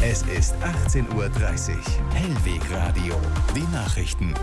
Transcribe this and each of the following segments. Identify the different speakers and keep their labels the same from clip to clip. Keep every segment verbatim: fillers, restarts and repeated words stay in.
Speaker 1: Es ist achtzehn Uhr dreißig. Hellweg Radio. Die Nachrichten.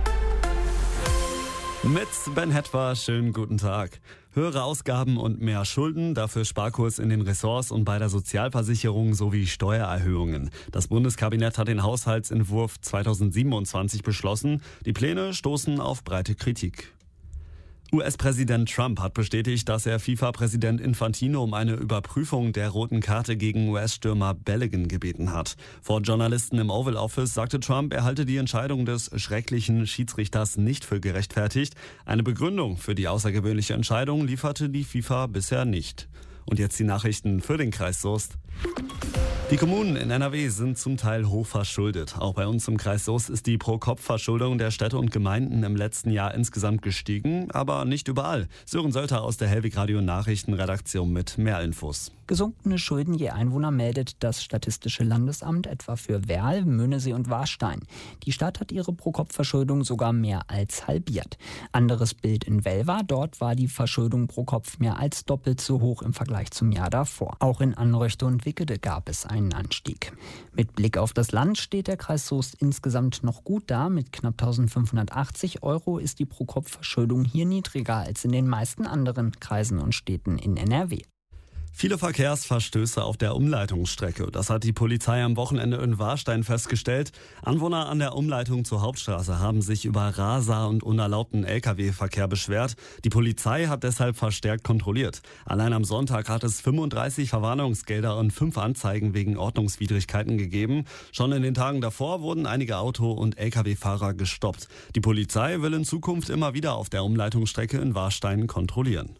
Speaker 2: Mit Ben Hetwa, schönen guten Tag. Höhere Ausgaben und mehr Schulden, dafür Sparkurs in den Ressorts und bei der Sozialversicherung sowie Steuererhöhungen. Das Bundeskabinett hat den Haushaltsentwurf zweitausendsiebenundzwanzig beschlossen. Die Pläne stoßen auf breite Kritik. U S-Präsident Trump hat bestätigt, dass er FIFA-Präsident Infantino um eine Überprüfung der roten Karte gegen U S-Stürmer Balogun gebeten hat. Vor Journalisten im Oval Office sagte Trump, er halte die Entscheidung des schrecklichen Schiedsrichters nicht für gerechtfertigt. Eine Begründung für die außergewöhnliche Entscheidung lieferte die FIFA bisher nicht. Und jetzt die Nachrichten für den Kreis Soest. Die Kommunen in N R W sind zum Teil hoch verschuldet. Auch bei uns im Kreis Soest ist die Pro-Kopf-Verschuldung der Städte und Gemeinden im letzten Jahr insgesamt gestiegen, aber nicht überall. Sören Sölter aus der Hellweg Radio Nachrichtenredaktion mit mehr Infos.
Speaker 3: Gesunkene Schulden je Einwohner meldet das Statistische Landesamt etwa für Werl, Möhnesee und Warstein. Die Stadt hat ihre Pro-Kopf-Verschuldung sogar mehr als halbiert. Anderes Bild in Velva, dort war die Verschuldung pro Kopf mehr als doppelt so hoch im Vergleich zum Jahr davor. Auch in Anröchte und Wickede gab es einen Anstieg. Mit Blick auf das Land steht der Kreis Soest insgesamt noch gut da. Mit knapp eintausendfünfhundertachtzig Euro ist die Pro-Kopf-Verschuldung hier niedriger als in den meisten anderen Kreisen und Städten in N R W.
Speaker 2: Viele Verkehrsverstöße auf der Umleitungsstrecke. Das hat die Polizei am Wochenende in Warstein festgestellt. Anwohner an der Umleitung zur Hauptstraße haben sich über Raser und unerlaubten L K W-Verkehr beschwert. Die Polizei hat deshalb verstärkt kontrolliert. Allein am Sonntag hat es fünfunddreißig Verwarnungsgelder und fünf Anzeigen wegen Ordnungswidrigkeiten gegeben. Schon in den Tagen davor wurden einige Auto- und L K W-Fahrer gestoppt. Die Polizei will in Zukunft immer wieder auf der Umleitungsstrecke in Warstein kontrollieren.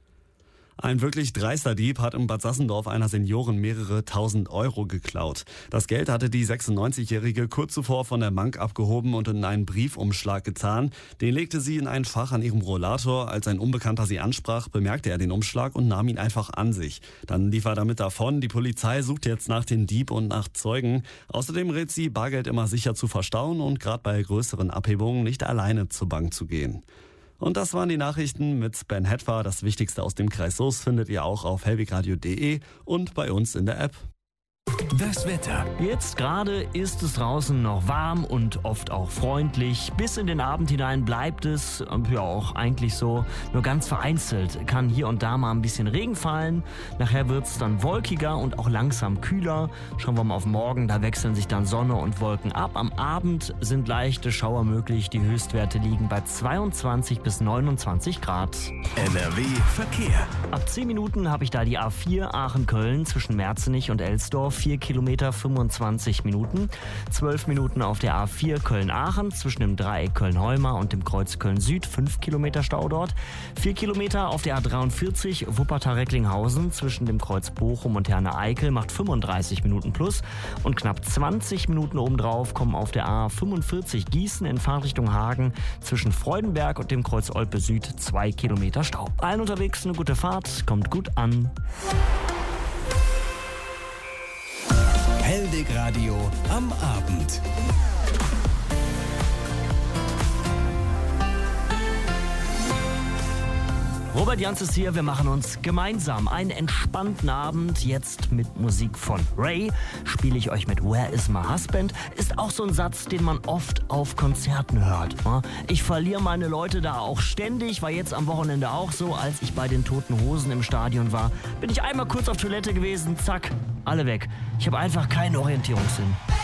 Speaker 2: Ein wirklich dreister Dieb hat in Bad Sassendorf einer Seniorin mehrere tausend Euro geklaut. Das Geld hatte die sechsundneunzigjährige kurz zuvor von der Bank abgehoben und in einen Briefumschlag getan. Den legte sie in ein Fach an ihrem Rollator. Als ein Unbekannter sie ansprach, bemerkte er den Umschlag und nahm ihn einfach an sich. Dann lief er damit davon. Die Polizei sucht jetzt nach dem Dieb und nach Zeugen. Außerdem rät sie, Bargeld immer sicher zu verstauen und gerade bei größeren Abhebungen nicht alleine zur Bank zu gehen. Und das waren die Nachrichten mit Ben Hetwa. Das Wichtigste aus dem Kreis Soest findet ihr auch auf hellwegradio punkt de und bei uns in der App.
Speaker 1: Das Wetter.
Speaker 4: Jetzt gerade ist es draußen noch warm und oft auch freundlich. Bis in den Abend hinein bleibt es ja auch eigentlich so. Nur ganz vereinzelt kann hier und da mal ein bisschen Regen fallen. Nachher wird es dann wolkiger und auch langsam kühler. Schauen wir mal auf morgen, da wechseln sich dann Sonne und Wolken ab. Am Abend sind leichte Schauer möglich. Die Höchstwerte liegen bei zweiundzwanzig bis neunundzwanzig Grad.
Speaker 1: N R W Verkehr.
Speaker 4: Ab zehn Minuten habe ich da die A vier Aachen-Köln zwischen Merzenich und Elsdorf. vier Kilometer, fünfundzwanzig Minuten. zwölf Minuten auf der A vier Köln-Aachen zwischen dem Dreieck Köln-Heuma und dem Kreuz Köln-Süd. fünf Kilometer Stau dort. vier Kilometer auf der A dreiundvierzig Wuppertal-Recklinghausen zwischen dem Kreuz Bochum und Herne-Eickel macht fünfunddreißig Minuten plus. Und knapp zwanzig Minuten obendrauf kommen auf der A fünfundvierzig Gießen in Fahrtrichtung Hagen zwischen Freudenberg und dem Kreuz Olpe Süd zwei Kilometer Stau. Allen unterwegs eine gute Fahrt, kommt gut an.
Speaker 1: Hellweg Radio am Abend.
Speaker 4: Robert Jans ist hier, wir machen uns gemeinsam einen entspannten Abend. Jetzt mit Musik von Ray spiele ich euch mit Where is my husband? Ist auch so ein Satz, den man oft auf Konzerten hört. Ich verliere meine Leute da auch ständig, war jetzt am Wochenende auch so. Als ich bei den Toten Hosen im Stadion war, bin ich einmal kurz auf Toilette gewesen, zack, alle weg. Ich habe einfach keinen Orientierungssinn.